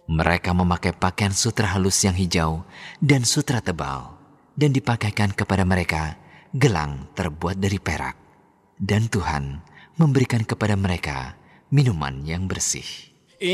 Mereka memakai pakaian sutra halus yang hijau dan sutra tebal, dan dipakaikan kepada mereka gelang terbuat dari perak. Dan Tuhan memberikan kepada mereka minuman yang bersih.